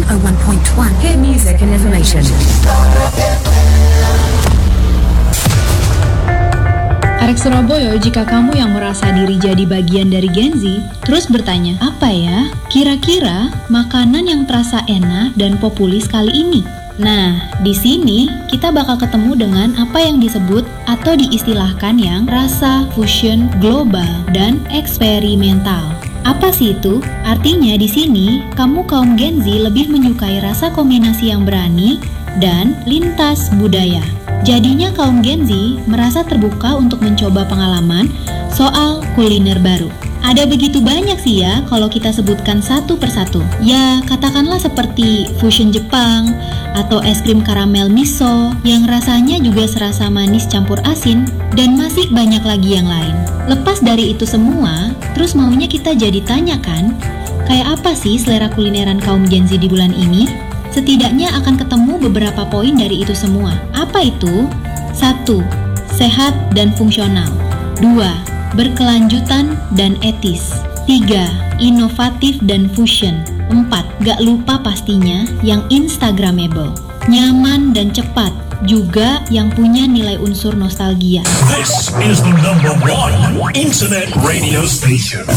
101.1. Hit music and information. Arek Surabaya, jika kamu yang merasa diri jadi bagian dari Gen Z, terus bertanya, apa ya kira-kira makanan yang terasa enak dan populis kali ini? Nah, di sini kita bakal ketemu dengan apa yang disebut atau diistilahkan yang rasa fusion global dan eksperimental. Apa sih itu? Artinya di sini kamu kaum Gen Z lebih menyukai rasa kombinasi yang berani dan lintas budaya. Jadinya kaum Gen Z merasa terbuka untuk mencoba pengalaman soal kuliner baru. Ada begitu banyak sih ya kalau kita sebutkan satu persatu. Ya, katakanlah seperti fusion Jepang atau es krim karamel miso yang rasanya juga serasa manis campur asin dan masih banyak lagi yang lain. Lepas dari itu semua, terus maunya kita jadi tanyakan, kayak apa sih selera kulineran kaum Gen Z di bulan ini? Setidaknya akan ketemu beberapa poin dari itu semua. Apa itu? 1. Sehat dan fungsional. 2. Berkelanjutan dan etis. 3. Inovatif dan fusion. 4. Gak lupa pastinya yang instagramable, nyaman dan cepat, juga yang punya nilai unsur nostalgia. This is the #1 internet radio station.